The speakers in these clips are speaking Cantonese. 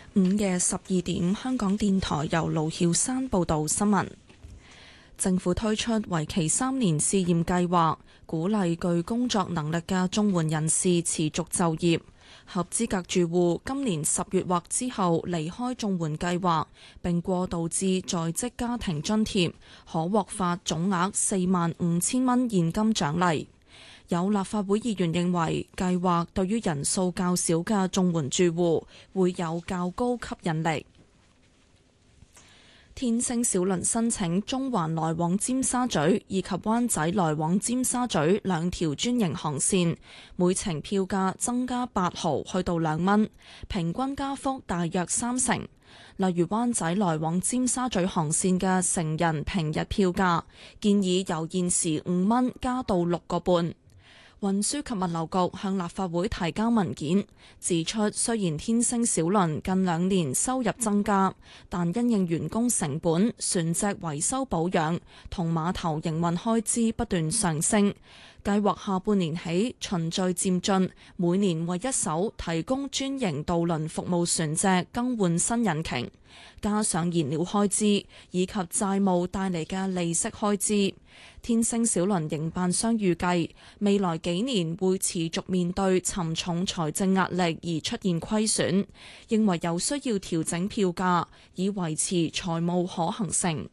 午夜12點，香港電台由盧曉山報道新聞。政府推出為期3年試驗計劃，鼓勵具工作能力嘅綜援人士持續就業。合資格住戶今年10月或之後離開綜援計劃，並過渡至在職家庭津貼，可獲發總額45,000蚊現金獎勵。有立法會議員認為計劃對於人數較少嘅綜援住戶會有較高吸引力。天星小輪申請中環來往尖沙咀以及灣仔來往尖沙咀兩條專營航線，每程票價增加8毫去到2蚊，平均加幅大約30%。例如灣仔來往尖沙咀航線嘅成人平日票價，建議由現時5蚊加到6個半。運輸及物流局向立法會提交文件，指出雖然天星小輪近2年收入增加，但因應員工成本、船隻維修保養同碼頭營運開支不斷上升，計劃下半年起循序漸進，每年為一艘提供專營渡輪服務船隻更換新引擎，加上燃料開支以及債務帶嚟嘅利息開支。天星小輪營辦商預計未來幾年會持續面對沉重財政壓力而出現虧損，認為有需要調整票價以維持財務可行性。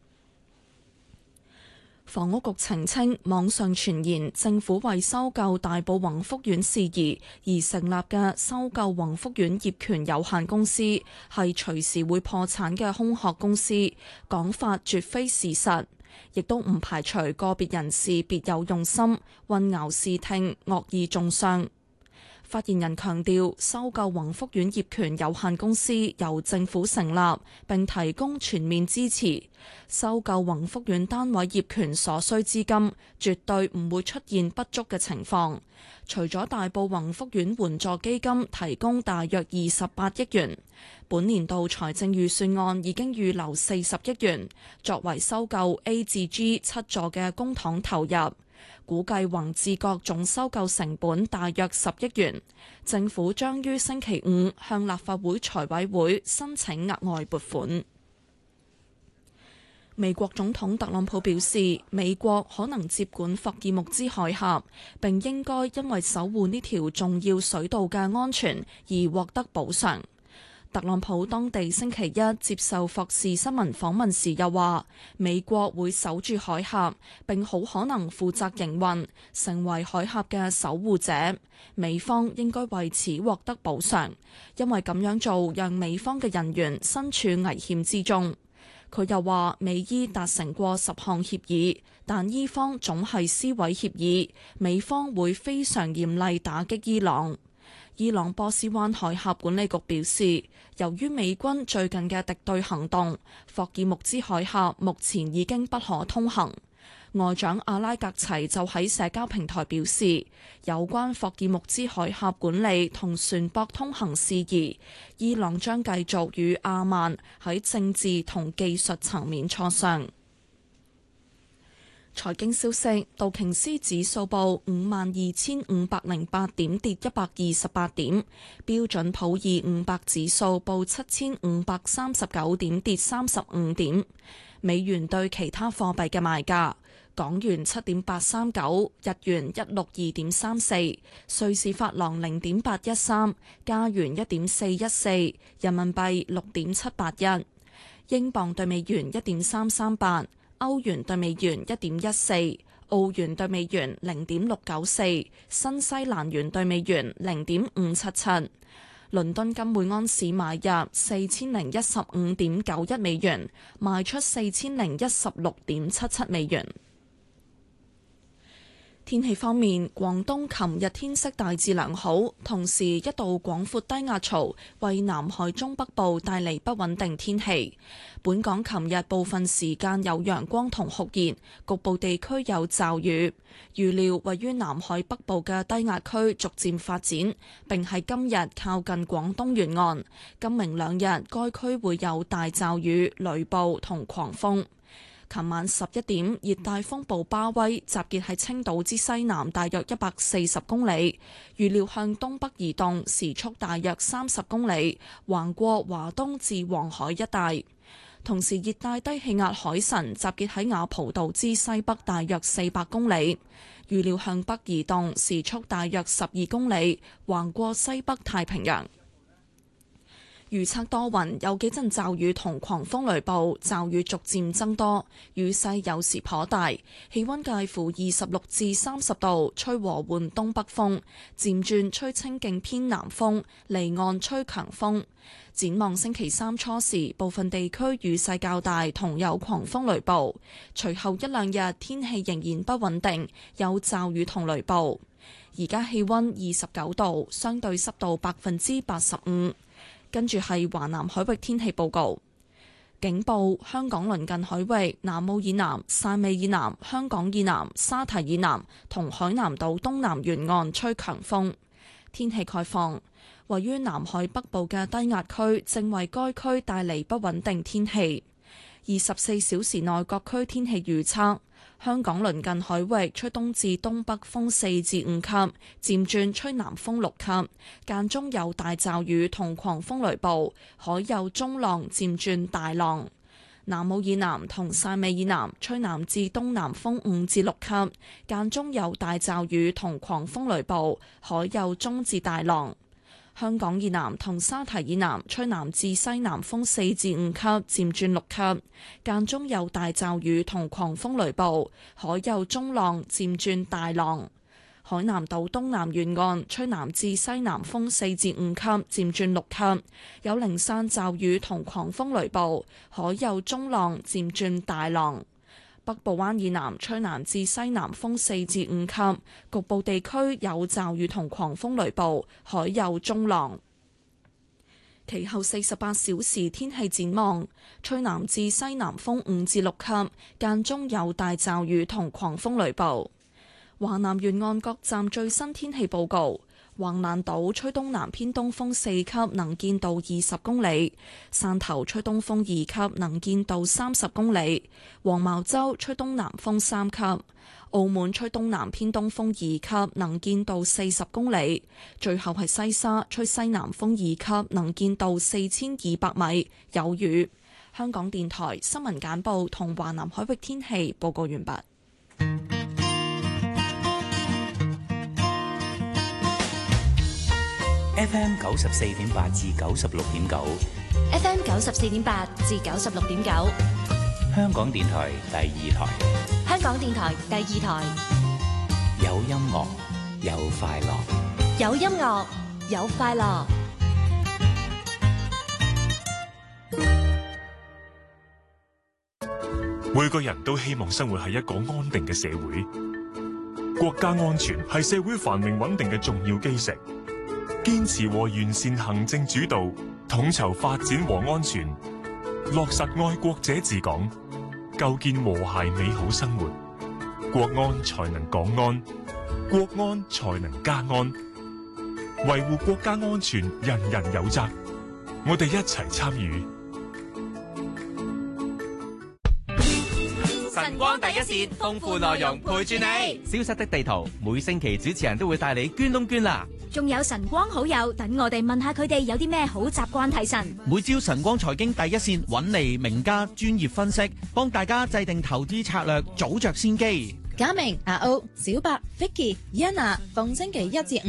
房屋局澄清，網上傳言政府為收購大埔宏福苑事宜而成立嘅收購宏福苑業權有限公司係隨時會破產嘅空殼公司，講法絕非事實，亦都唔排除個別人士別有用心，混淆視聽，惡意中傷。發言人強調，收購宏福苑業權有限公司由政府成立，並提供全面支持。收購宏福苑單位業權所需資金，絕對唔會出現不足嘅情況。除咗大埔宏福苑援助基金提供大約28億元，本年度財政預算案已經預留40億元，作為收購 A 至 G 7座嘅公帑投入。估計宏志閣總收購成本大約10億元，政府將於星期五向立法會財委會申請額外撥款。美國總統特朗普表示，美國可能接管霍爾木茲海峽，並應該因為守護呢條重要水道嘅安全而獲得補償。特朗普當地星期一接受霍士新聞訪問時又話，美國會守住海峽，並好可能負責營運，成為海峽嘅守護者。美方應該為此獲得補償，因為咁樣做讓美方嘅人員身處危險之中。佢又話，美伊達成過10項協議，但伊方總係撕毀協議，美方會非常嚴厲打擊伊朗。伊朗波斯灣海峽管理局表示，由於美軍最近嘅敵對行動，霍爾木茲海峽目前已經不可通行。外長阿拉格齊就喺社交平台表示，有關霍爾木茲海峽管理同船舶通行事宜，伊朗將繼續與阿曼喺政治同技術層面磋商。財經消息，道瓊斯指數報52,508點，跌128點；標準普爾500指數報7,539點，跌35點。美元對其他貨幣嘅賣價：港元7.839，日元162.34，瑞士法郎0.813，加元1.414，人民幣6.781，英鎊對美元1.338。歐元對美元1.14，澳元對美元0.694，新西蘭元對美元0.577。倫敦金每安士買入4015.91美元，賣出4016.77美元。天氣方面，廣東琴日天色大致良好，同時一道廣闊低壓槽為南海中北部帶嚟不穩定天氣。本港琴日部分時間有陽光同酷熱，局部地區有驟雨。預料位於南海北部嘅低壓區逐漸發展，並喺今日靠近廣東沿岸。今明兩日該區會有大驟雨、雷暴同狂風。 琴晚11點，熱帶風暴巴威集結喺青島之西南大約140公里，預料向東北移動，時速大約30公里，橫過華東至黃海一帶。同時，熱帶低氣壓海神集結喺雅蒲島之西北大約400公里，預料向北移動，時速大約12公里，橫過西北太平洋。預測多雲，有幾陣驟雨同狂風雷暴，驟雨逐漸增多，雨勢有時頗大，氣溫介乎26至30度，吹和緩東北風，漸轉吹清勁偏南風，離岸吹強風。展望星期三初時，部分地區雨勢較大，同有狂風雷暴。隨後一兩日天氣仍然不穩定，有驟雨同雷暴。而家氣溫29度，相對濕度85%。跟住係華南海域天氣報告，警報：香港鄰近海域、南澳以南、汕尾以南、香港以南、沙堤以南同海南島東南沿岸吹強風。天氣概況。位於南海北部嘅低壓區正為該區帶嚟不穩定天氣。24小時內各區天氣預測：香港鄰近海域吹東至東北風4至5級，漸轉吹南風6級，間中有大驟雨同狂風雷暴，海有中浪漸轉大浪。南澳以南同汕尾以南吹南至東南風5至6級，間中有大驟雨同狂風雷暴，海有中至大浪。香港以南同沙堤以南吹南至西南風4至5級，漸轉6級，間中有大驟雨同狂風雷暴，海有中浪漸轉大浪。海南島東南沿岸吹南至西南風4至5級，漸轉6級，有零散驟雨同狂風雷暴，海有中浪漸轉大浪。北部灣以南吹南至西南風4至5級，局部地區有驟雨同狂風雷暴，海有中浪。其後48小時天氣展望：吹南至西南風5至6級，間中有大驟雨同狂風雷暴。華南沿岸各站最新天氣報告：橫瀾島吹東南偏東風4級，能見度20公里；汕頭吹東風2級，能見度30公里；黃茅洲吹東南風3級；澳門吹東南偏東風2級，能見度40公里；最後係西沙吹西南風2級，能見度4200米，有雨。香港電台新聞簡報同華南海域天氣報告完畢。 FM 94.8至96.9 ，FM 94.8至96.9， 香港電台第2台， 香港電台第2台， 有音樂有快樂， 有音樂有快樂。 每個人都希望生活喺一個安定嘅社會，國家安全係社會繁榮穩定嘅重要基石。堅持和完善行政主導，統籌發展和安全，落實愛國者治港，構建和諧美好生活，國安才能港安，國安才能家安。維護國家安全，人人有責，我哋一齊參與。 晨光第一線，豐富內容陪住你。消失的地圖，每星期主持人都會帶你捐窿捐罅。 仲有晨光好友，等我哋問下佢哋有啲咩好習慣提神。 每朝晨光財經第一線揾嚟名家專業分析，幫大家制定投資策略，早着先機。 嘉明、阿歐、小白、Vicky、Yana，逢星期1至5